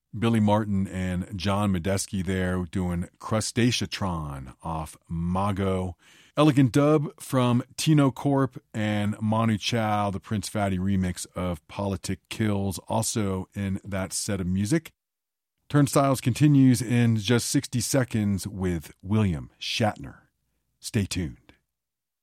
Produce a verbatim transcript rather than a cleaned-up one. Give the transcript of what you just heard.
Billy Martin and John Medeski there doing Crustaceatron off Mago. Elegant dub from Tino Corp and Manu Chao, the Prince Fatty remix of Politic Kills, also in that set of music. Turnstiles continues in just sixty seconds with William Shatner. Stay tuned.